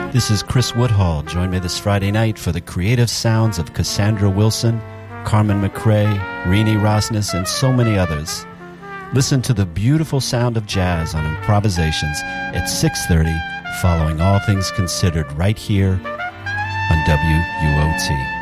This is Chris Woodhall. Join me this Friday night for the creative sounds of Cassandra Wilson, Carmen McRae, Rini Rosnes, and so many others. Listen to the beautiful sound of jazz on Improvisations at 6:30, following All Things Considered right here on WUOT.